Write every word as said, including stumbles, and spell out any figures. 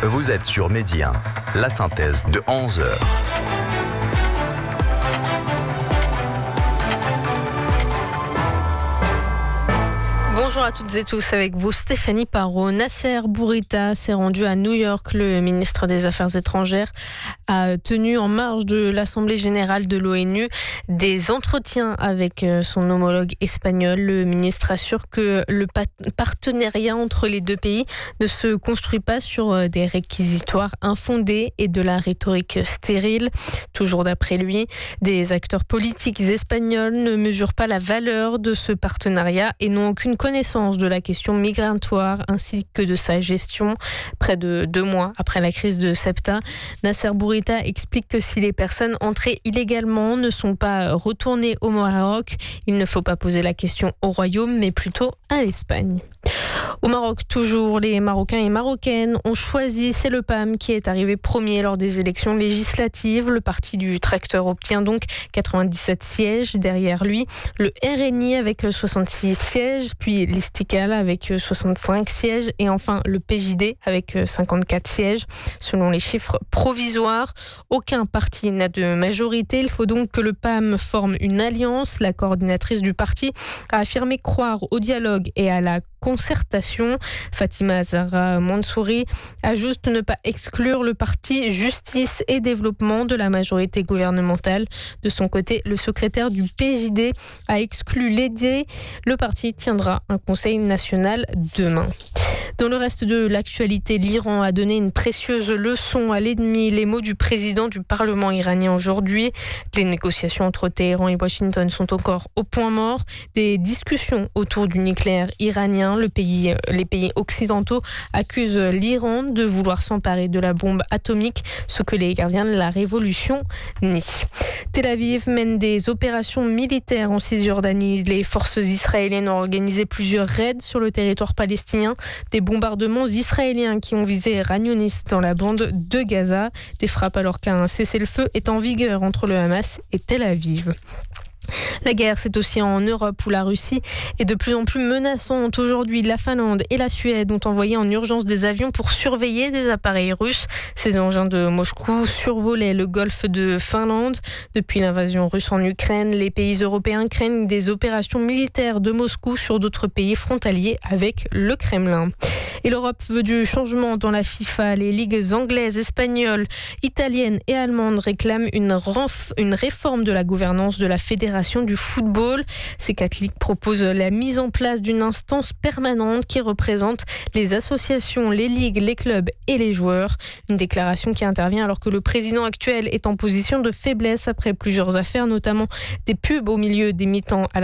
Vous êtes sur Midi un, la synthèse de onze heures. Bonjour à toutes et tous, avec vous Stéphanie Parot. Nasser Bourita s'est rendu à New York. Le ministre des Affaires étrangères a tenu en marge de l'Assemblée générale de l'ONU des entretiens avec son homologue espagnol. Le ministre assure que le partenariat entre les deux pays ne se construit pas sur des réquisitoires infondés et de la rhétorique stérile. Toujours d'après lui, des acteurs politiques espagnols ne mesurent pas la valeur de ce partenariat et n'ont aucune connaissance de la question migratoire ainsi que de sa gestion. Près de deux mois après la crise de Ceuta, Nasser Bourita explique que si les personnes entrées illégalement ne sont pas retournées au Maroc, il ne faut pas poser la question au Royaume, mais plutôt à l'Espagne. Au Maroc, toujours, les Marocains et Marocaines ont choisi, c'est le P A M qui est arrivé premier lors des élections législatives. Le parti du tracteur obtient donc quatre-vingt-dix-sept sièges. Derrière lui, le R N I avec soixante-six sièges, puis l'Istiqlal avec soixante-cinq sièges et enfin le P J D avec cinquante-quatre sièges. Selon les chiffres provisoires, aucun parti n'a de majorité. Il faut donc que le P A M forme une alliance. La coordinatrice du parti a affirmé croire au dialogue et à la concertation. Fatima Zahra Mansouri ajoute ne pas exclure le parti Justice et Développement de la majorité gouvernementale. De son côté, le secrétaire du P J D a exclu l'E D. Le parti tiendra un conseil national demain. Dans le reste de l'actualité, l'Iran a donné une précieuse leçon à l'ennemi. Les mots du président du Parlement iranien aujourd'hui. Les négociations entre Téhéran et Washington sont encore au point mort. Des discussions autour du nucléaire iranien. Le pays, les pays occidentaux accusent l'Iran de vouloir s'emparer de la bombe atomique, ce que les gardiens de la révolution nient. Tel Aviv mène des opérations militaires en Cisjordanie. Les forces israéliennes ont organisé plusieurs raids sur le territoire palestinien. Des bombardements israéliens qui ont visé Khan Younis dans la bande de Gaza. Des frappes alors qu'un cessez-le-feu est en vigueur entre le Hamas et Tel Aviv. La guerre, c'est aussi en Europe où la Russie est de plus en plus menaçante. Aujourd'hui, la Finlande et la Suède ont envoyé en urgence des avions pour surveiller des appareils russes. Ces engins de Moscou survolaient le golfe de Finlande. Depuis l'invasion russe en Ukraine, les pays européens craignent des opérations militaires de Moscou sur d'autres pays frontaliers avec le Kremlin. Et l'Europe veut du changement dans la FIFA. Les ligues anglaises, espagnoles, italiennes et allemandes réclament une, renf- une réforme de la gouvernance de la fédération du football. Ces quatre ligues proposent la mise en place d'une instance permanente qui représente les associations, les ligues, les clubs et les joueurs. Une déclaration qui intervient alors que le président actuel est en position de faiblesse après plusieurs affaires, notamment des pubs au milieu des mi-temps à la